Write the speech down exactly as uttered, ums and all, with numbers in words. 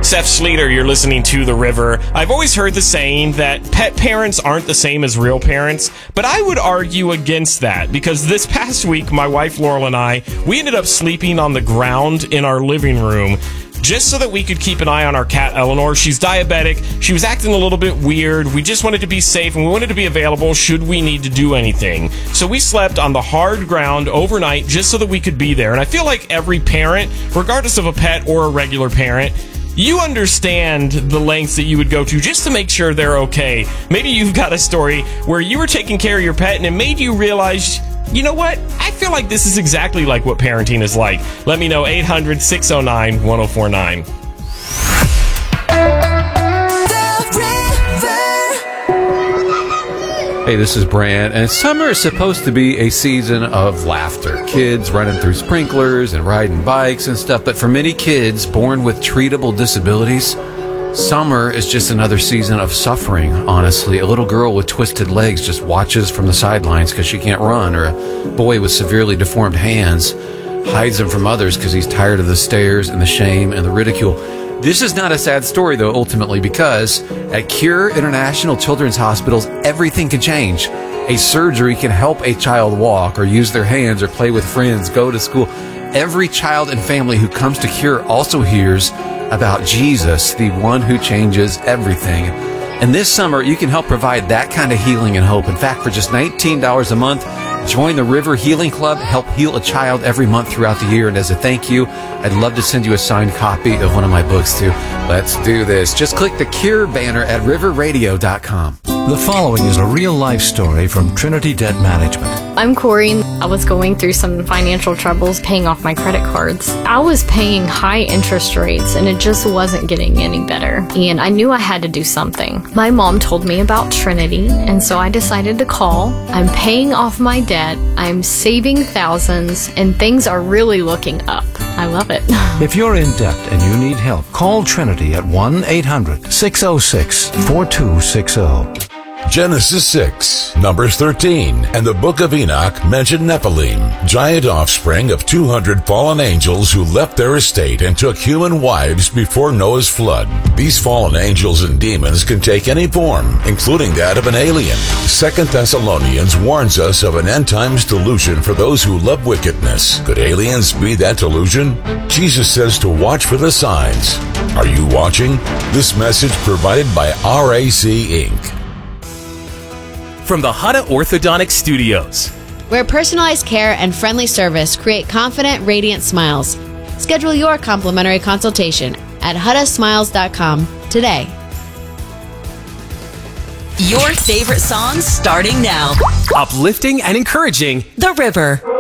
Seth Schleter, you're listening to The River. I've always heard the saying that pet parents aren't the same as real parents, but I would argue against that because this past week, my wife Laurel and I, we ended up sleeping on the ground in our living room just so that we could keep an eye on our cat, Eleanor. She's diabetic. She was acting a little bit weird. We just wanted to be safe, and we wanted to be available should we need to do anything. So we slept on the hard ground overnight just so that we could be there. And I feel like every parent, regardless of a pet or a regular parent, you understand the lengths that you would go to just to make sure they're okay. Maybe you've got a story where you were taking care of your pet and it made you realize, you know what? I feel like this is exactly like what parenting is like. Let me know, eight hundred, six oh nine, one oh four nine. Hey, this is Brand, and summer is supposed to be a season of laughter. Kids running through sprinklers and riding bikes and stuff, but for many kids born with treatable disabilities, summer is just another season of suffering, honestly. A little girl with twisted legs just watches from the sidelines because she can't run, or a boy with severely deformed hands hides them from others because he's tired of the stares and the shame and the ridicule. This is not a sad story, though, ultimately, because at Cure International Children's Hospitals, everything can change. A surgery can help a child walk or use their hands or play with friends, go to school. Every child and family who comes to Cure also hears about Jesus, the one who changes everything. And this summer, you can help provide that kind of healing and hope. In fact, for just nineteen dollars a month, join the River Healing Club, help heal a child every month throughout the year. And as a thank you, I'd love to send you a signed copy of one of my books, too. Let's do this. Just click the Cure banner at river radio dot com. The following is a real-life story from Trinity Debt Management. I'm Corey. I was going through some financial troubles paying off my credit cards. I was paying high interest rates, and it just wasn't getting any better. And I knew I had to do something. My mom told me about Trinity, and so I decided to call. I'm paying off my debt. I'm saving thousands, and things are really looking up. I love it. If you're in debt and you need help, call Trinity at one eight hundred, six oh six, four two six oh. Genesis six, Numbers thirteen, and the Book of Enoch mention Nephilim, giant offspring of two hundred fallen angels who left their estate and took human wives before Noah's flood. These fallen angels and demons can take any form, including that of an alien. Second Thessalonians warns us of an end times delusion for those who love wickedness. Could aliens be that delusion? Jesus says to watch for the signs. Are you watching? This message provided by R A C Incorporated. From the Hutta Orthodontic Studios, where personalized care and friendly service create confident, radiant smiles. Schedule your complimentary consultation at hutta smiles dot com today. Your favorite songs starting now. uplifting and encouraging The River.